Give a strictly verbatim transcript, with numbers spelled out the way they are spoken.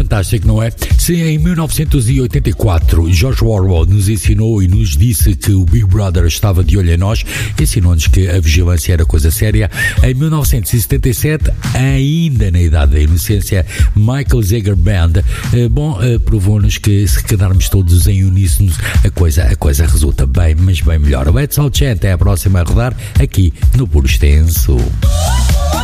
fantástico, não é? Se em mil novecentos e oitenta e quatro George Orwell nos ensinou e nos disse que o Big Brother estava de olho em nós, ensinou-nos que a vigilância era coisa séria, em mil novecentos e setenta e sete, ainda na idade da inocência, Michael Zager Band, eh, bom, eh, provou-nos que se quedarmos todos em uníssono, a coisa, a coisa resulta bem, mas bem melhor. O It's All Chant é a próxima a rodar aqui no Puro Extenso.